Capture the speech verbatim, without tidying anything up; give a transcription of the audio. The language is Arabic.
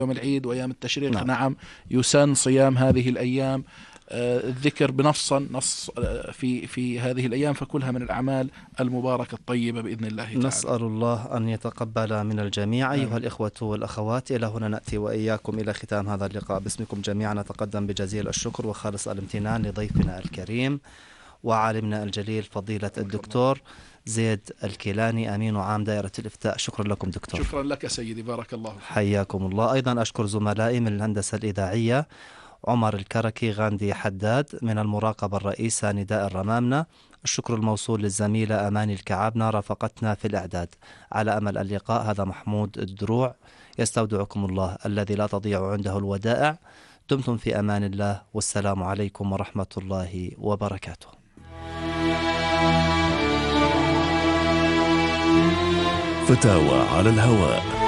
يوم العيد وأيام التشريق. نعم. نعم يسن صيام هذه الأيام. الذكر بنصا نص في في هذه الأيام، فكلها من الأعمال المباركة الطيبة بإذن الله تعالى. نسأل الله أن يتقبل من الجميع. أيها الإخوة والأخوات، إلى هنا نأتي وإياكم إلى ختام هذا اللقاء. باسمكم جميعا نتقدم بجزيل الشكر وخالص الامتنان لضيفنا الكريم وعالمنا الجليل فضيلة الدكتور زيد الكيلاني، أمين عام دائرة الإفتاء. شكرا لكم دكتور. شكرا لك سيدي، بارك الله فيك. حياكم الله. أيضا أشكر زملائي من الهندسة الإذاعية عمر الكركي، غاندي حداد، من المراقبة الرئيسة نداء الرمامنة. الشكر الموصول للزميلة أماني الكعابنة رافقتنا في الإعداد. على أمل اللقاء، هذا محمود الدروع يستودعكم الله الذي لا تضيع عنده الودائع. دمتم في أمان الله، والسلام عليكم ورحمة الله وبركاته. فتاوى على الهواء.